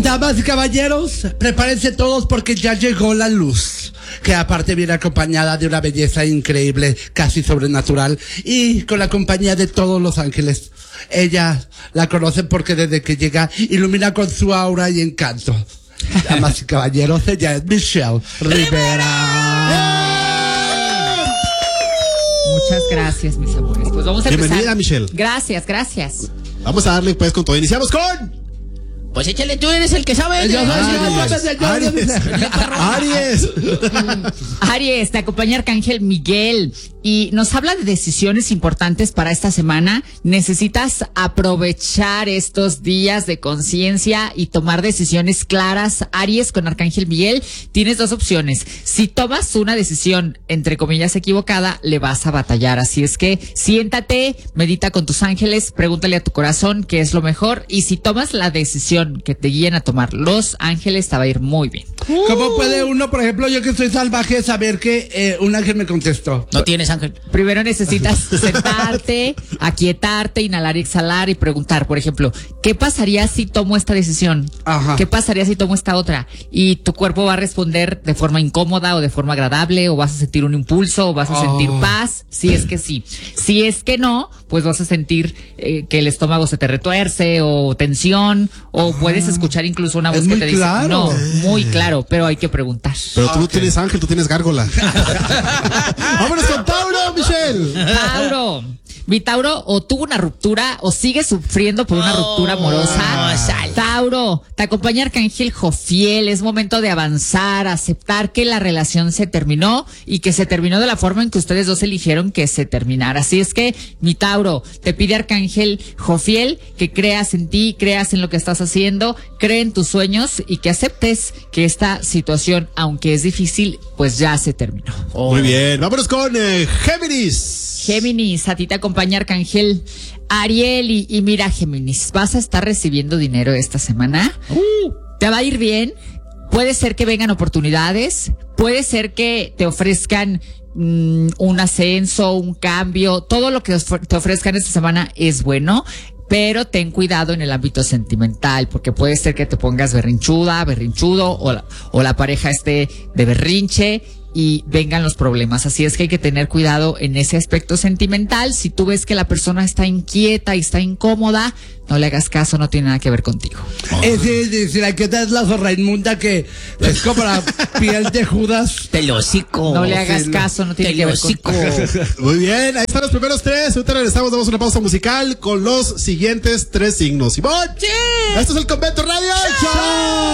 Damas y caballeros, prepárense todos porque ya llegó la luz, que aparte viene acompañada de una belleza increíble, casi sobrenatural, y con la compañía de todos los ángeles. Ella la conocen porque desde que llega ilumina con su aura y encanto. Damas y caballeros, ella es Michelle Rivera. Muchas gracias, mis amores. Pues vamos a empezar. Bienvenida, Michelle. Gracias, gracias. Vamos a darle pues con todo. Iniciamos con... Pues échale, tú eres el que sabe. Aries. Aries, te acompaña Arcángel Miguel y nos habla de decisiones importantes para esta semana. Necesitas aprovechar estos días de conciencia y tomar decisiones claras. Aries, con Arcángel Miguel, tienes dos opciones. Si tomas una decisión, entre comillas, equivocada, le vas a batallar. Así es que siéntate, medita con tus ángeles, pregúntale a tu corazón qué es lo mejor. Y si tomas la decisión que te guíen a tomar los ángeles, te va a ir muy bien. ¿Cómo puede uno, por ejemplo, yo que soy salvaje, saber que un ángel me contestó? No tienes ángel. Primero necesitas sentarte, aquietarte, inhalar y exhalar y preguntar, por ejemplo, ¿qué pasaría si tomo esta decisión? Ajá. ¿Qué pasaría si tomo esta otra? Y tu cuerpo va a responder de forma incómoda o de forma agradable, o vas a sentir un impulso, o vas a sentir paz, si es que sí. Si es que no, pues vas a sentir que el estómago se te retuerce, o tensión, o puedes escuchar incluso una voz que te dice, claro. no, muy claro, pero hay que preguntar. Pero tú no tienes ángel, tú tienes gárgola. Vámonos con Tauro, Michelle. Tauro. Mi Tauro o tuvo una ruptura o sigue sufriendo por una ruptura amorosa. Tauro, te acompaña Arcángel Jofiel. Es momento de avanzar, aceptar que la relación se terminó y que se terminó de la forma en que ustedes dos eligieron que se terminara. Así es que, mi Tauro, te pide Arcángel Jofiel que creas en ti, creas en lo que estás haciendo, cree en tus sueños y que aceptes que esta situación, aunque es difícil, pues ya se terminó. Muy bien, vámonos con Géminis. Géminis, a ti te acompaña Arcángel Ariel y mira, Géminis, vas a estar recibiendo dinero esta semana. Te va a ir bien. Puede ser que vengan oportunidades, puede ser que te ofrezcan un ascenso, un cambio. Todo lo que te ofrezcan esta semana es bueno, pero ten cuidado en el ámbito sentimental, porque puede ser que te pongas berrinchuda, berrinchudo, o la pareja esté de berrinche y vengan los problemas. Así es que hay que tener cuidado en ese aspecto sentimental. Si tú ves que la persona está inquieta y está incómoda, no le hagas caso, no tiene nada que ver contigo. Si la inquieta es la zorra inmunda que es como la piel de Judas. Te lo hocico. No le hagas caso, no tiene que ver contigo. Muy bien, ahí están los primeros tres. Ahorita regresamos, damos una pausa musical con los siguientes tres signos. ¡Simón! ¡Sí! Esto es el Convento Radio. ¡Chao!